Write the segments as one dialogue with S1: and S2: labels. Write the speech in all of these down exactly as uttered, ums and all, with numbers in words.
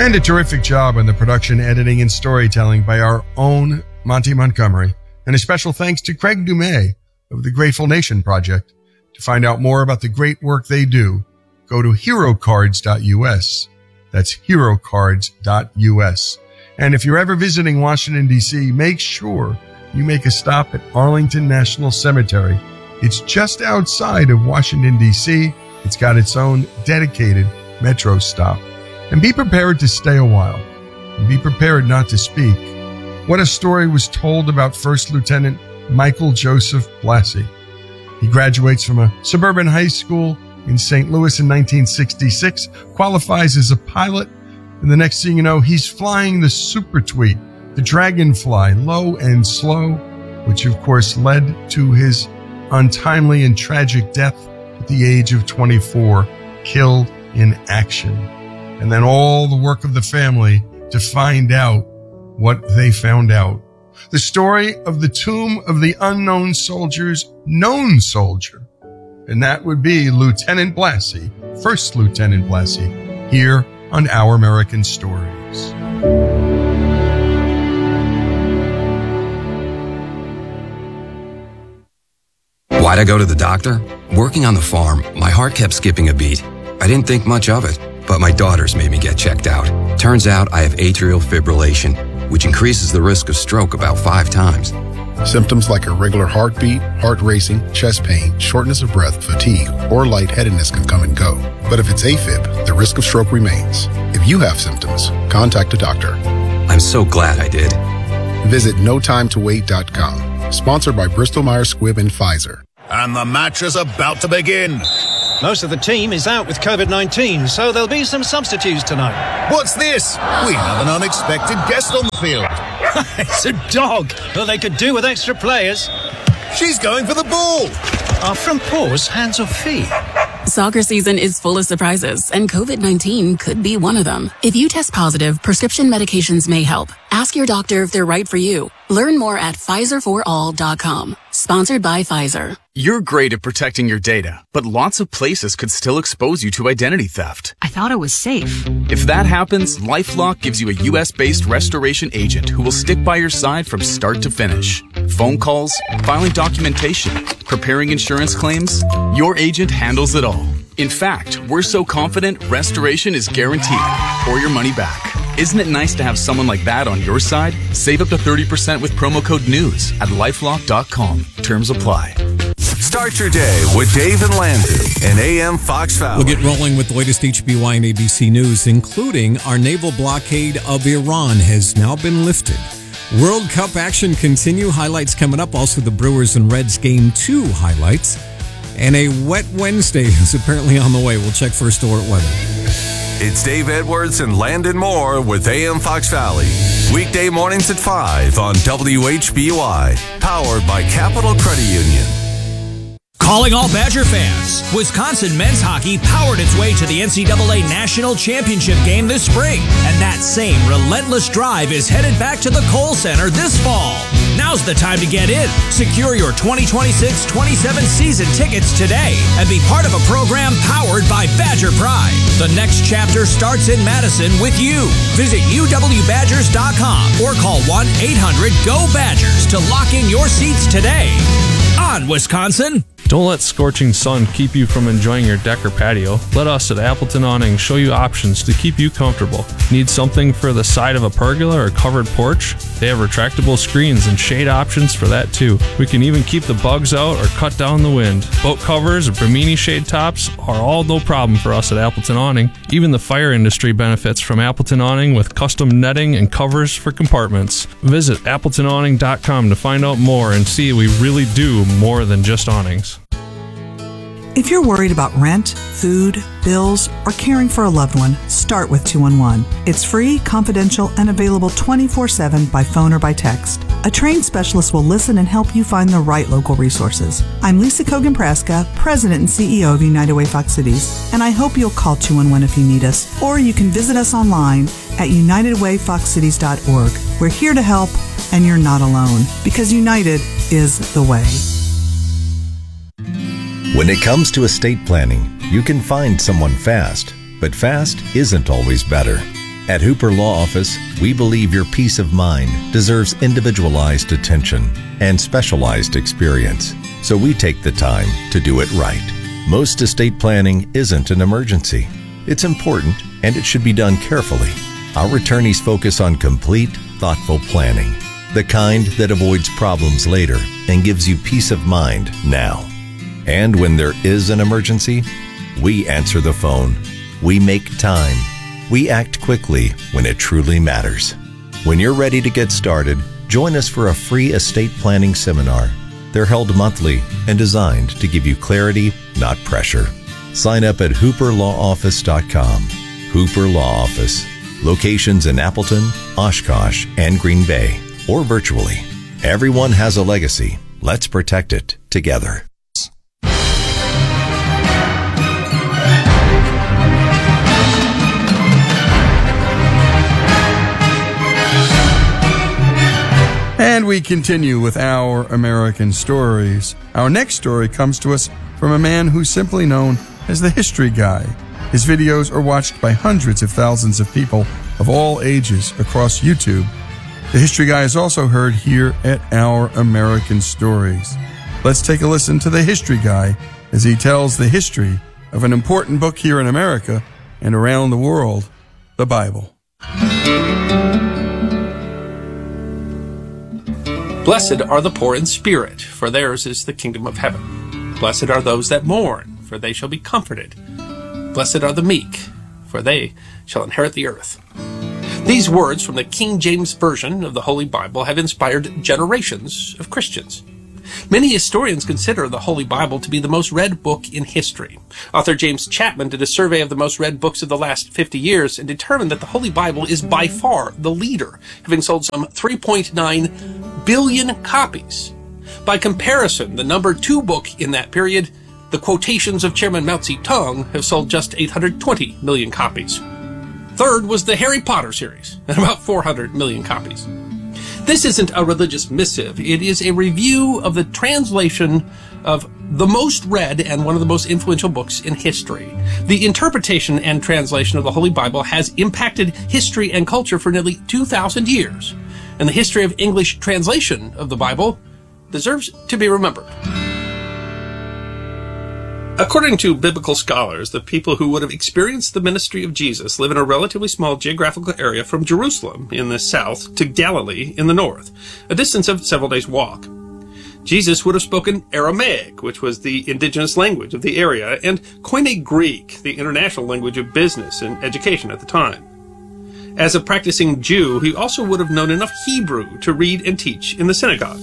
S1: And a terrific job on the production, editing, and storytelling by our own Monty Montgomery. And a special thanks to Craig Dumais of the Grateful Nation Project. To find out more about the great work they do, go to hero cards dot u s. That's hero cards dot u s. And if you're ever visiting Washington, D C, make sure you make a stop at Arlington National Cemetery. It's just outside of Washington, D C. It's got its own dedicated metro stop. And be prepared to stay a while. And be prepared not to speak. What a story was told about First Lieutenant Michael Joseph Blassie. He graduates from a suburban high school in Saint Louis in nineteen sixty-six, qualifies as a pilot, and the next thing you know, he's flying the Super Tweet, the Dragonfly, low and slow, which of course led to his untimely and tragic death at the age of twenty-four, killed in action. And then all the work of the family to find out what they found out. The story of the tomb of the unknown soldier's known soldier. And that would be Lieutenant Blassie, First Lieutenant Blassie, here on Our American Stories.
S2: Why'd I go to the doctor? Working on the farm, my heart kept skipping a beat. I didn't think much of it, but my daughters made me get checked out. Turns out I have atrial fibrillation, which increases the risk of stroke about five times.
S3: Symptoms like irregular heartbeat, heart racing, chest pain, shortness of breath, fatigue, or lightheadedness can come and go. But if it's AFib, the risk of stroke remains. If you have symptoms, contact a doctor.
S2: I'm so glad I did.
S3: Visit no time to wait dot com. Sponsored by Bristol Myers Squibb and Pfizer.
S4: And the match is about to begin.
S5: Most of the team is out with covid nineteen, so there'll be some substitutes tonight.
S4: What's this? We have an unexpected guest on the field.
S5: It's a dog. Well, they could do with extra players.
S4: She's going for the ball.
S5: Are front paws hands or feet?
S6: Soccer season is full of surprises, and covid nineteen could be one of them. If you test positive, prescription medications may help. Ask your doctor if they're right for you. Learn more at Pfizer for all dot com. Sponsored by Pfizer.
S7: You're great at protecting your data, but lots of places could still expose you to identity theft.
S8: I thought I was safe.
S7: If that happens, LifeLock gives you a U S-based restoration agent who will stick by your side from start to finish. Phone calls, filing documentation, preparing insurance claims, your agent handles it all. In fact, we're so confident restoration is guaranteed or your money back. Isn't it nice to have someone like that on your side? Save up to thirty percent with promo code NEWS at lifelock dot com. Terms apply.
S9: Start your day with Dave and Landon and A M Fox Valley.
S10: We'll get rolling with the latest H B Y and A B C news, including our naval blockade of Iran has now been lifted. World Cup action continue. Highlights coming up. Also, the Brewers and Reds Game two highlights. And a wet Wednesday is apparently on the way. We'll check first alert weather.
S9: It's Dave Edwards and Landon Moore with A M Fox Valley. Weekday mornings at five on W H B Y. Powered by Capital Credit Union.
S11: Calling all Badger fans. Wisconsin men's hockey powered its way to the N C double A National Championship game this spring. And that same relentless drive is headed back to the Kohl Center this fall. Now's the time to get in. Secure your twenty twenty-six twenty-seven season tickets today and be part of a program powered by Badger Pride. The next chapter starts in Madison with you. Visit U W Badgers dot com or call one eight hundred G O Badgers to lock in your seats today. On Wisconsin.
S12: Don't let scorching sun keep you from enjoying your deck or patio. Let us at Appleton Awning show you options to keep you comfortable. Need something for the side of a pergola or covered porch? They have retractable screens and shade options for that too. We can even keep the bugs out or cut down the wind. Boat covers or Bimini shade tops are all no problem for us at Appleton Awning. Even the fire industry benefits from Appleton Awning with custom netting and covers for compartments. Visit Appleton Awning dot com to find out more and see we really do more than just awnings.
S13: If you're worried about rent, food, bills, or caring for a loved one, start with two one one. It's free, confidential, and available twenty-four seven by phone or by text. A trained specialist will listen and help you find the right local resources. I'm Lisa Kogan-Praska, President and C E O of United Way Fox Cities, and I hope you'll call two one one if you need us, or you can visit us online at united way fox cities dot org. We're here to help, and you're not alone, because United is the way.
S14: When it comes to estate planning, you can find someone fast, but fast isn't always better.
S8: At Hooper Law Office, we believe your peace of mind deserves individualized attention and specialized experience, so we take the time to do it right. Most estate planning isn't an emergency. It's important, and it should be done carefully. Our attorneys focus on complete, thoughtful planning, the kind that avoids problems later and gives you peace of mind now. And when there is an emergency, we answer the phone. We make time. We act quickly when it truly matters. When you're ready to get started, join us for a free estate planning seminar. They're held monthly and designed to give you clarity, not pressure. Sign up at hooper law office dot com. Hooper Law Office. Locations in Appleton, Oshkosh, and Green Bay, or virtually. Everyone has a legacy. Let's protect it together.
S1: And we continue with our American stories. Our next story comes to us from a man who's simply known as the History Guy. His videos are watched by hundreds of thousands of people of all ages across YouTube. The History Guy is also heard here at Our American Stories. Let's take a listen to the History Guy as he tells the history of an important book here in America and around the world, the Bible.
S14: Blessed are the poor in spirit, for theirs is the kingdom of heaven. Blessed are those that mourn, for they shall be comforted. Blessed are the meek, for they shall inherit the earth. These words from the King James Version of the Holy Bible have inspired generations of Christians. Many historians consider the Holy Bible to be the most read book in history. Author James Chapman did a survey of the most read books of the last fifty years and determined that the Holy Bible is by far the leader, having sold some three point nine billion copies. By comparison, the number two book in that period, The Quotations of Chairman Mao Zedong, have sold just eight hundred twenty million copies. Third was the Harry Potter series, at about four hundred million copies. This isn't a religious missive. It is a review of the translation of the most read and one of the most influential books in history. The interpretation and translation of the Holy Bible has impacted history and culture for nearly two thousand years, and the history of English translation of the Bible deserves to be remembered. According to biblical scholars, the people who would have experienced the ministry of Jesus live in a relatively small geographical area from Jerusalem in the south to Galilee in the north, a distance of several days' walk. Jesus would have spoken Aramaic, which was the indigenous language of the area, and Koine Greek, the international language of business and education at the time. As a practicing Jew, he also would have known enough Hebrew to read and teach in the synagogue.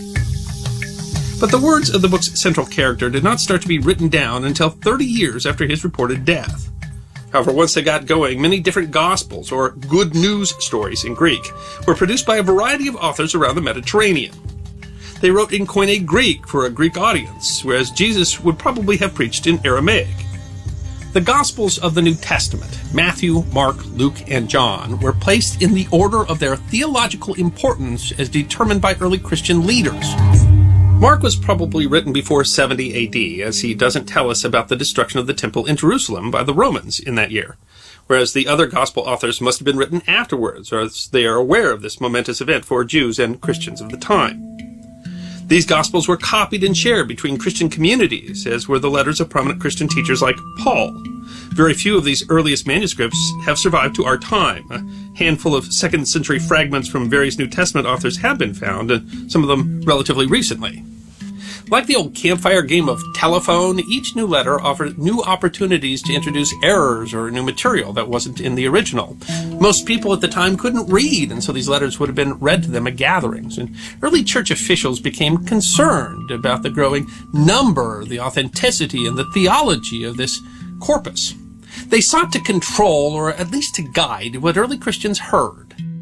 S14: But the words of the book's central character did not start to be written down until thirty years after his reported death. However, once they got going, many different Gospels, or good news stories in Greek, were produced by a variety of authors around the Mediterranean. They wrote in Koine Greek for a Greek audience, whereas Jesus would probably have preached in Aramaic. The Gospels of the New Testament, Matthew, Mark, Luke, and John, were placed in the order of their theological importance as determined by early Christian leaders. Mark was probably written before seventy A D, as he doesn't tell us about the destruction of the temple in Jerusalem by the Romans in that year, whereas the other gospel authors must have been written afterwards, or as they are aware of this momentous event for Jews and Christians of the time. These gospels were copied and shared between Christian communities, as were the letters of prominent Christian teachers like Paul. Very few of these earliest manuscripts have survived to our time. A handful of second century fragments from various New Testament authors have been found, and some of them relatively recently. Like the old campfire game of telephone, each new letter offered new opportunities to introduce errors or new material that wasn't in the original. Most people at the time couldn't read, and so these letters would have been read to them at gatherings. And early church officials became concerned about the growing number, the authenticity, and the theology of this corpus. They sought to control, or at least to guide, what early Christians heard.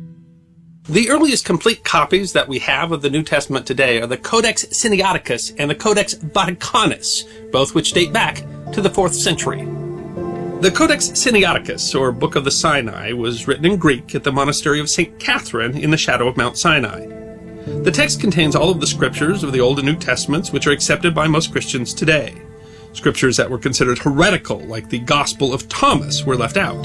S14: The earliest complete copies that we have of the New Testament today are the Codex Sinaiticus and the Codex Vaticanus, both which date back to the fourth century. The Codex Sinaiticus, or Book of the Sinai, was written in Greek at the monastery of Saint Catherine in the shadow of Mount Sinai. The text contains all of the scriptures of the Old and New Testaments, which are accepted by most Christians today. Scriptures that were considered heretical, like the Gospel of Thomas, were left out.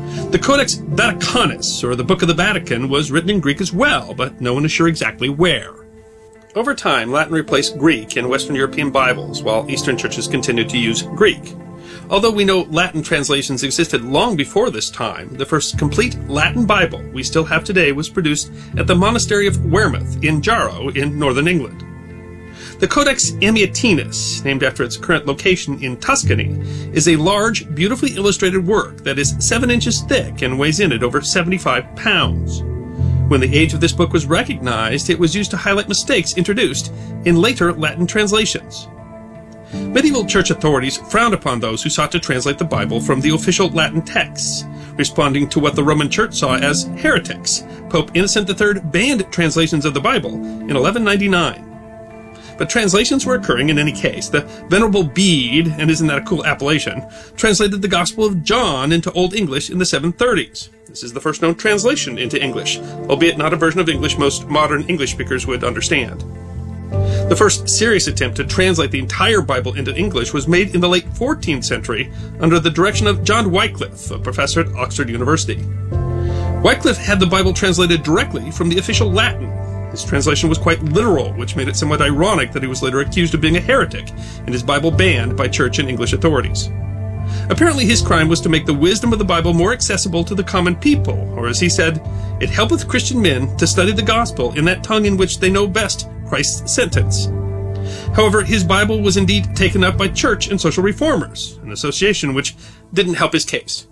S14: The Codex Vaticanus, or the Book of the Vatican, was written in Greek as well, but no one is sure exactly where. Over time, Latin replaced Greek in Western European Bibles, while Eastern churches continued to use Greek. Although we know Latin translations existed long before this time, the first complete Latin Bible we still have today was produced at the monastery of Wearmouth in Jarrow in northern England. The Codex Amiatinus, named after its current location in Tuscany, is a large, beautifully illustrated work that is seven inches thick and weighs in at over seventy-five pounds. When the age of this book was recognized, it was used to highlight mistakes introduced in later Latin translations. Medieval church authorities frowned upon those who sought to translate the Bible from the official Latin texts, responding to what the Roman Church saw as heretics. Pope Innocent the Third banned translations of the Bible in eleven ninety-nine. But translations were occurring in any case. The Venerable Bede, and isn't that a cool appellation, translated the Gospel of John into Old English in the seven thirties. This is the first known translation into English, albeit not a version of English most modern English speakers would understand. The first serious attempt to translate the entire Bible into English was made in the late fourteenth century under the direction of John Wycliffe, a professor at Oxford University. Wycliffe had the Bible translated directly from the official Latin. His translation was quite literal, which made it somewhat ironic that he was later accused of being a heretic and his Bible banned by church and English authorities. Apparently his crime was to make the wisdom of the Bible more accessible to the common people, or as he said, "It helpeth Christian men to study the gospel in that tongue in which they know best Christ's sentence." However, his Bible was indeed taken up by church and social reformers, an association which didn't help his case.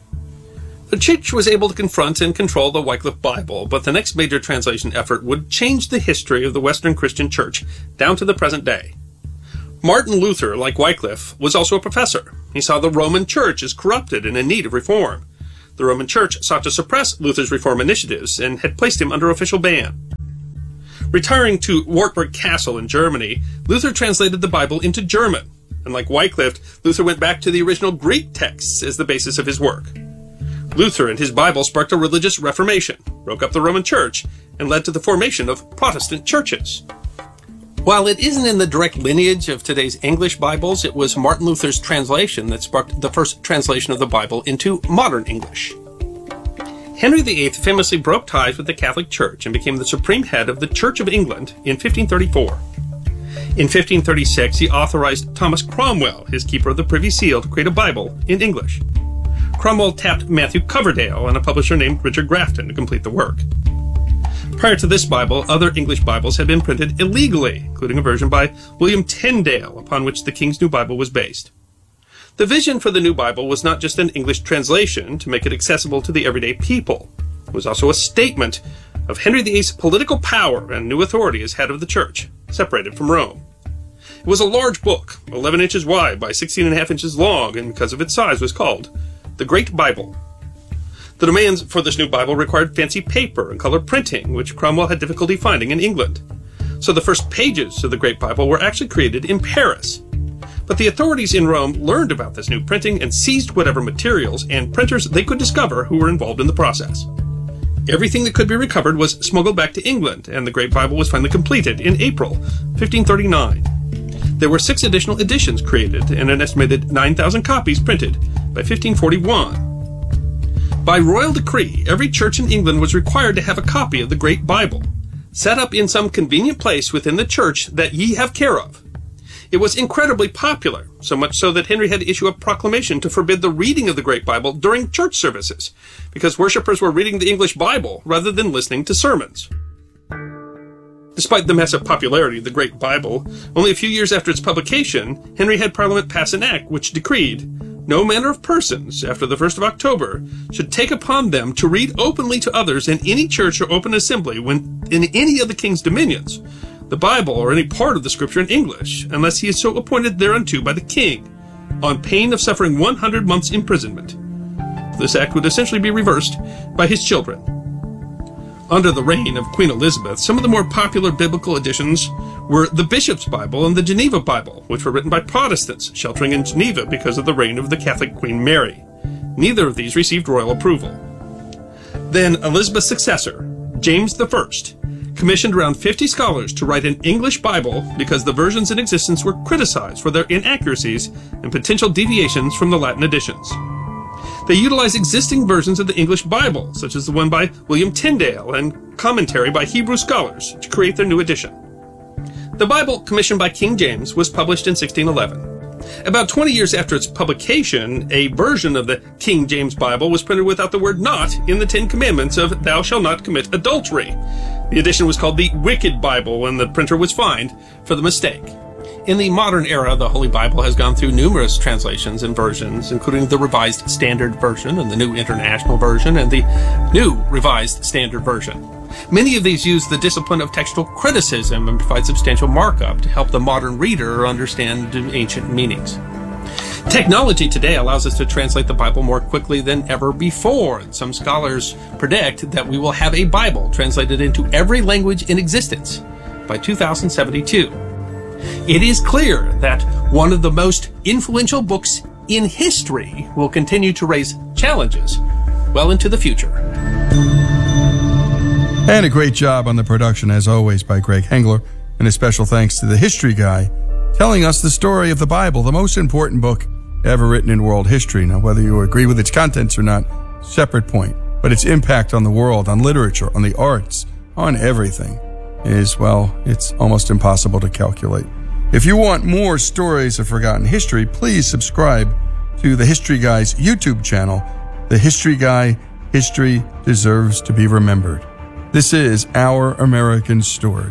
S14: The church was able to confront and control the Wycliffe Bible, but the next major translation effort would change the history of the Western Christian church down to the present day. Martin Luther, like Wycliffe, was also a professor. He saw the Roman Church as corrupted and in need of reform. The Roman Church sought to suppress Luther's reform initiatives and had placed him under official ban. Retiring to Wartburg Castle in Germany, Luther translated the Bible into German, and like Wycliffe, Luther went back to the original Greek texts as the basis of his work. Luther and his Bible sparked a religious reformation, broke up the Roman Church, and led to the formation of Protestant churches. While it isn't in the direct lineage of today's English Bibles, it was Martin Luther's translation that sparked the first translation of the Bible into modern English. Henry the Eighth famously broke ties with the Catholic Church and became the supreme head of the Church of England in fifteen thirty-four. In fifteen thirty-six, he authorized Thomas Cromwell, his keeper of the Privy Seal, to create a Bible in English. Cromwell tapped Matthew Coverdale and a publisher named Richard Grafton to complete the work. Prior to this Bible, other English Bibles had been printed illegally, including a version by William Tyndale, upon which the King's New Bible was based. The vision for the New Bible was not just an English translation to make it accessible to the everyday people. It was also a statement of Henry the Eighth's political power and new authority as head of the church, separated from Rome. It was a large book, eleven inches wide by sixteen and a half inches long, and because of its size was called the Great Bible. The demands for this new Bible required fancy paper and color printing, which Cromwell had difficulty finding in England. So the first pages of the Great Bible were actually created in Paris. But the authorities in Rome learned about this new printing and seized whatever materials and printers they could discover who were involved in the process. Everything that could be recovered was smuggled back to England, and the Great Bible was finally completed in April fifteen thirty-nine. There were six additional editions created and an estimated nine thousand copies printed by fifteen forty-one. By royal decree, every church in England was required to have a copy of the Great Bible, set up in some convenient place within the church that ye have care of. It was incredibly popular, so much so that Henry had to issue a proclamation to forbid the reading of the Great Bible during church services, because worshippers were reading the English Bible rather than listening to sermons. Despite the massive popularity of the Great Bible, only a few years after its publication, Henry had Parliament pass an act which decreed, "No manner of persons, after the first of October, should take upon them to read openly to others in any church or open assembly when in any of the king's dominions, the Bible or any part of the Scripture in English, unless he is so appointed thereunto by the king, on pain of suffering one hundred months' imprisonment." This act would essentially be reversed by his children. Under the reign of Queen Elizabeth, some of the more popular biblical editions were the Bishop's Bible and the Geneva Bible, which were written by Protestants sheltering in Geneva because of the reign of the Catholic Queen Mary. Neither of these received royal approval. Then Elizabeth's successor, James the First, commissioned around fifty scholars to write an English Bible because the versions in existence were criticized for their inaccuracies and potential deviations from the Latin editions. They utilize existing versions of the English Bible, such as the one by William Tyndale and commentary by Hebrew scholars, to create their new edition. The Bible, commissioned by King James, was published in sixteen eleven. About twenty years after its publication, a version of the King James Bible was printed without the word "not" in the Ten Commandments of "Thou shalt not commit adultery." The edition was called the Wicked Bible, and the printer was fined for the mistake. In the modern era, the Holy Bible has gone through numerous translations and versions, including the Revised Standard Version and the New International Version and the New Revised Standard Version. Many of these use the discipline of textual criticism and provide substantial markup to help the modern reader understand ancient meanings. Technology today allows us to translate the Bible more quickly than ever before. Some scholars predict that we will have a Bible translated into every language in existence by two thousand seventy-two. It is clear that one of the most influential books in history will continue to raise challenges well into the future.
S1: And a great job on the production, as always, by Greg Hengler, and a special thanks to the History Guy, telling us the story of the Bible, the most important book ever written in world history. Now, whether you agree with its contents or not, separate point, but its impact on the world, on literature, on the arts, on everything is, well, it's almost impossible to calculate. If you want more stories of forgotten history, please subscribe to the History Guy's YouTube channel. The History Guy, History Deserves to be Remembered. This is Our American Stories.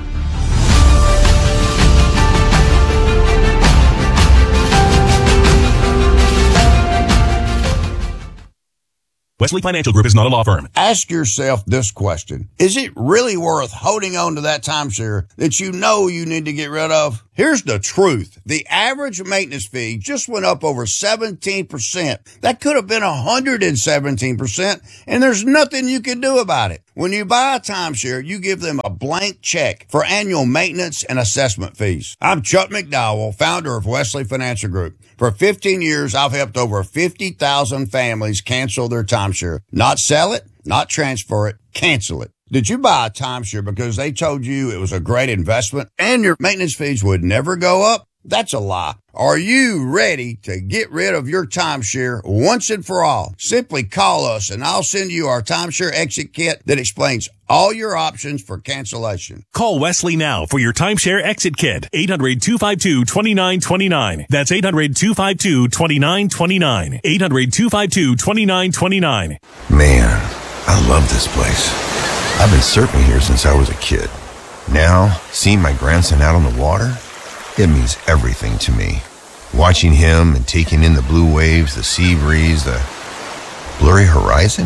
S15: Wesley Financial Group is not a law firm.
S16: Ask yourself this question. Is it really worth holding on to that timeshare that you know you need to get rid of? Here's the truth. The average maintenance fee just went up over seventeen percent. That could have been one hundred seventeen percent, and there's nothing you can do about it. When you buy a timeshare, you give them a blank check for annual maintenance and assessment fees. I'm Chuck McDowell, founder of Wesley Financial Group. For fifteen years, I've helped over fifty thousand families cancel their timeshare. Not sell it, not transfer it, cancel it. Did you buy a timeshare because they told you it was a great investment and your maintenance fees would never go up? That's a lie. Are you ready to get rid of your timeshare once and for all? Simply call us and I'll send you our timeshare exit kit that explains all your options for cancellation.
S15: Call Wesley now for your timeshare exit kit. eight hundred, two five two, two nine two nine. That's eight hundred, two five two, two nine two nine. eight hundred, two five two, two nine two nine.
S17: Man, I love this place. I've been surfing here since I was a kid. Now, seeing my grandson out on the water, it means everything to me. Watching him and taking in the blue waves, the sea breeze, the blurry horizon.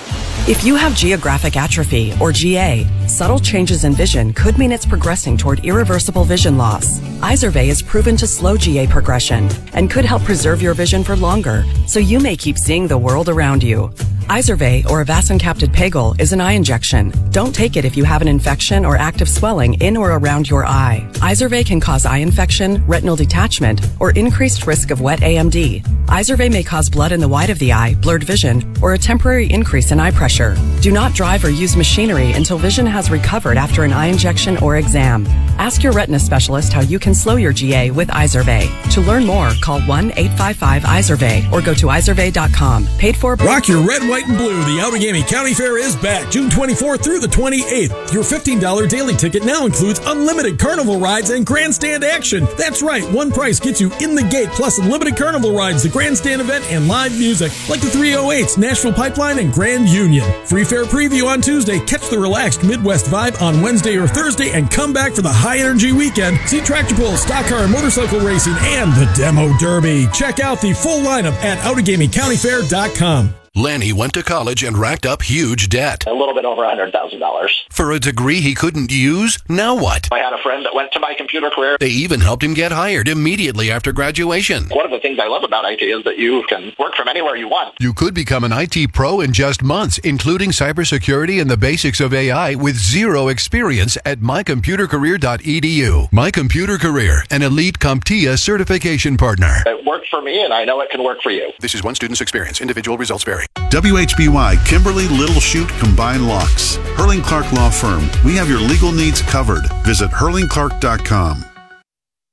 S18: If you have geographic atrophy, or G A, subtle changes in vision could mean it's progressing toward irreversible vision loss. Izervay is proven to slow G A progression and could help preserve your vision for longer, so you may keep seeing the world around you. Izervay, or avacincaptad pegol, is an eye injection. Don't take it if you have an infection or active swelling in or around your eye. Izervay can cause eye infection, retinal detachment, or increased risk of wet A M D. Izervay may cause blood in the white of the eye, blurred vision, or a temporary increase in eye pressure. Do not drive or use machinery until vision has recovered after an eye injection or exam. Ask your retina specialist how you can slow your G A with Izervay. To learn more, call one eight five five Izervay or go to izervay dot com. Paid for.
S19: Rock your red, white, and blue. The Outagamie County Fair is back June twenty-fourth through the twenty-eighth. Your fifteen dollars daily ticket now includes unlimited carnival rides and grandstand action. That's right, one price gets you in the gate, plus unlimited carnival rides, the grandstand event, and live music like the three oh eights, Nashville Pipeline, and Grand Union. Free fair preview on Tuesday. Catch the relaxed Midwest vibe on Wednesday or Thursday and come back for the high energy weekend. See tractor pulls, stock car and motorcycle racing, and the demo derby. Check out the full lineup at Outagamie County Fair dot com.
S20: Lanny went to college and racked up huge debt.
S21: A little bit over one hundred thousand dollars.
S20: For a degree he couldn't use? Now what?
S21: I had a friend that went to My Computer Career.
S20: They even helped him get hired immediately after graduation.
S21: One of the things I love about I T is that you can work from anywhere you want.
S20: You could become an I T pro in just months, including cybersecurity and the basics of A I with zero experience at my computer career dot e d u. My Computer Career, an elite CompTIA certification partner.
S21: It worked for me, and I know it can work for you.
S20: This is one student's experience. Individual results vary.
S22: W H B Y Kimberly Little Chute Combined Locks. Hurling Clark Law Firm. We have your legal needs covered. Visit hurling clark dot com.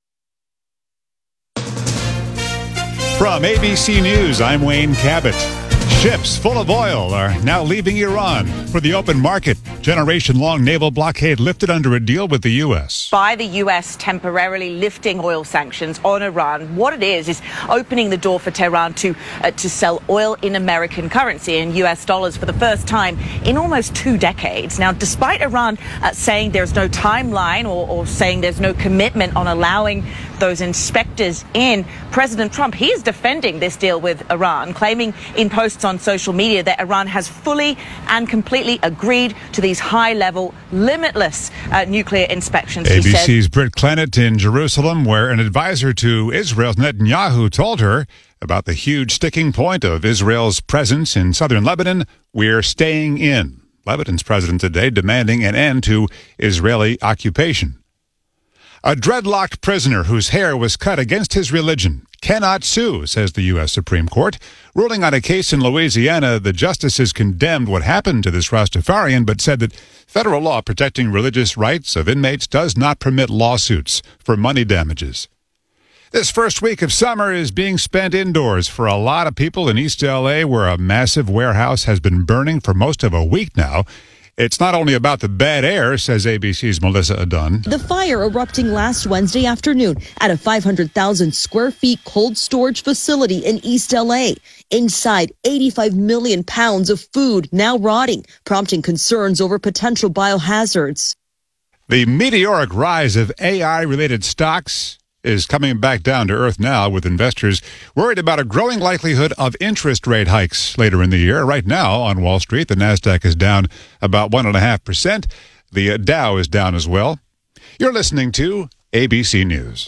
S23: From A B C News, I'm Wayne Cabot.
S2: Ships full of oil are now leaving Iran for the open market. Generation-long naval blockade lifted under a deal with the U S.
S3: By the U S temporarily lifting oil sanctions on Iran, what it is is opening the door for Tehran to uh, to sell oil in American currency, in U S dollars, for the first time in almost two decades. Now, despite Iran uh, saying there's no timeline or, or saying there's no commitment on allowing those inspectors in, President Trump, he is defending this deal with Iran, claiming in posts on social media that Iran has fully and completely agreed to these high-level, limitless uh, nuclear inspections.
S2: A B C's Britt Clennett in Jerusalem, where an advisor to Israel's Netanyahu told her about the huge sticking point of Israel's presence in southern Lebanon. We're staying in. Lebanon's president today demanding an end to Israeli occupation. A dreadlocked prisoner whose hair was cut against his religion cannot sue, says the U S Supreme Court. Ruling on a case in Louisiana, the justices condemned what happened to this Rastafarian, but said that federal law protecting religious rights of inmates does not permit lawsuits for money damages. This first week of summer is being spent indoors for a lot of people in East L A, where a massive warehouse has been burning for most of a week now. It's not only about the bad air, says A B C's Melissa Adun.
S23: The fire erupting last Wednesday afternoon at a five hundred thousand square feet cold storage facility in East L A. Inside, eighty-five million pounds of food now rotting, prompting concerns over potential biohazards.
S2: The meteoric rise of A I-related stocks is coming back down to earth now, with investors worried about a growing likelihood of interest rate hikes later in the year. Right now on Wall Street, the Nasdaq is down about one point five percent. The Dow is down as well. You're listening to A B C News.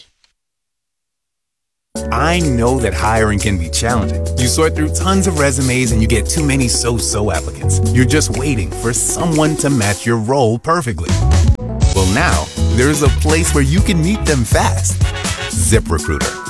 S24: I know that hiring can be challenging. You sort through tons of resumes and you get too many so-so applicants. You're just waiting for someone to match your role perfectly. Well, now there's a place where you can meet them fast. ZipRecruiter.